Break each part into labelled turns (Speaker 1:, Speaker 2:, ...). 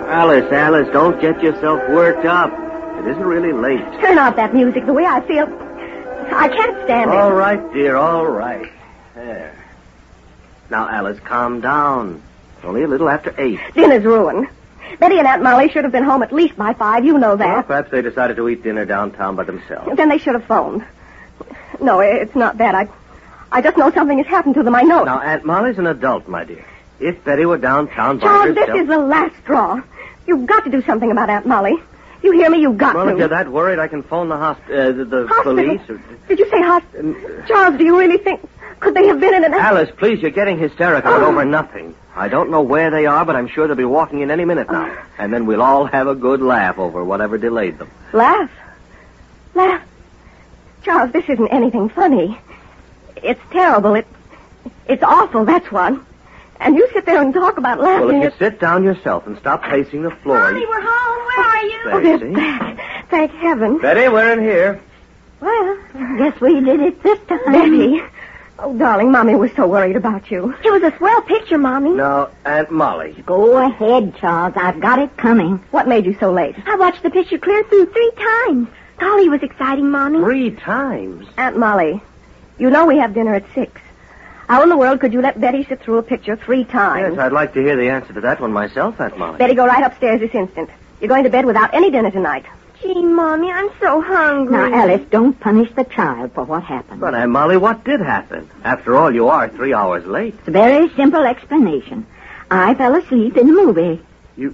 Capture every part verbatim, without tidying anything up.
Speaker 1: Alice, Alice, don't get yourself worked up. It isn't really late.
Speaker 2: Turn off that music the way I feel. I can't stand it.
Speaker 1: All right, dear, all right. There. Now, Alice, calm down. It's only a little after eight.
Speaker 2: Dinner's ruined. Betty and Aunt Molly should have been home at least by five. You know that.
Speaker 1: Well, perhaps they decided to eat dinner downtown by themselves.
Speaker 2: Then they should have phoned. No, it's not that. I, I just know something has happened to them. I know.
Speaker 1: Now, Aunt Molly's an adult, my dear. If Betty were downtown by
Speaker 2: Charles,
Speaker 1: herself...
Speaker 2: this is the last straw. You've got to do something about Aunt Molly. You hear me? You've got
Speaker 1: well,
Speaker 2: to.
Speaker 1: Well, if you're that worried, I can phone the hosp- uh, the, the
Speaker 2: hospital?
Speaker 1: police. Or...
Speaker 2: Did you say hospital? Charles, do you really think... Could they have been in an...
Speaker 1: Alice, please, you're getting hysterical and over nothing. I don't know where they are, but I'm sure they'll be walking in any minute now. Oh. And then we'll all have a good laugh over whatever delayed them.
Speaker 2: Laugh? Laugh? Charles, this isn't anything funny. It's terrible. It, it's awful, that's what. And you sit there and talk about laughing.
Speaker 1: Well, if you
Speaker 2: at...
Speaker 1: sit down yourself and stop pacing the floor...
Speaker 3: Mommy, we're home. Where are you?
Speaker 2: Oh, they're back. Thank heaven.
Speaker 1: Betty, we're in here.
Speaker 2: Well, I guess we did it this time. Betty. Oh, darling, Mommy was so worried about you.
Speaker 3: It was a swell picture, Mommy.
Speaker 1: Now, Aunt Molly.
Speaker 4: Go ahead, Charles. I've got it coming.
Speaker 2: What made you so late?
Speaker 3: I watched the picture clear through three times. Golly, was exciting, Mommy.
Speaker 1: Three times?
Speaker 2: Aunt Molly, you know we have dinner at six. How in the world could you let Betty sit through a picture three times?
Speaker 1: Yes, I'd like to hear the answer to that one myself, Aunt Molly.
Speaker 2: Betty, go right upstairs this instant. You're going to bed without any dinner tonight.
Speaker 3: Gee, Mommy, I'm so hungry.
Speaker 4: Now, Alice, don't punish the child for what happened.
Speaker 1: But, Aunt Molly, what did happen? After all, you are three hours late.
Speaker 4: It's a very simple explanation. I fell asleep in the movie.
Speaker 1: You...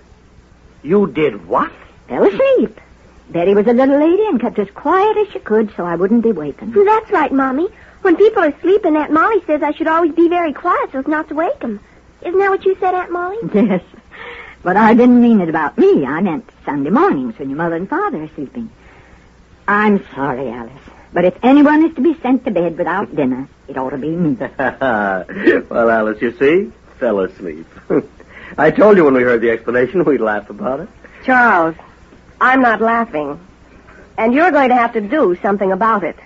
Speaker 1: You did what?
Speaker 4: Fell asleep. Betty was a little lady and kept as quiet as she could so I wouldn't be wakened.
Speaker 3: That's right, Mommy. When people are sleeping, Aunt Molly says I should always be very quiet so as not to wake them. Isn't that what you said, Aunt Molly?
Speaker 4: Yes. But I didn't mean it about me. I meant Sunday mornings when your mother and father are sleeping. I'm sorry, Alice. But if anyone is to be sent to bed without dinner, it ought to be me.
Speaker 1: Well, Alice, you see, fell asleep. I told you when we heard the explanation we'd laugh about it.
Speaker 2: Charles, I'm not laughing. And you're going to have to do something about it.